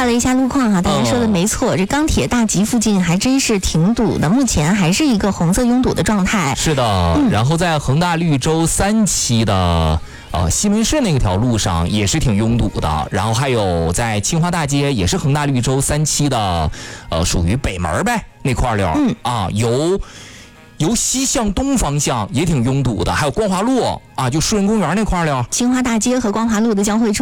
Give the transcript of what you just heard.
了一下路况哈，大家说的没错，这钢铁大集附近还真是挺堵的，目前还是一个红色拥堵的状态。 是的，然后在恒大绿洲3期的西门市那条路上也是挺拥堵的，然后还有在清华大街也是恒大绿洲3期的属于北门呗那块溜由西向东方向也挺拥堵的，还有光华路啊，就树人公园那块溜， 清华大街和光华路的交汇处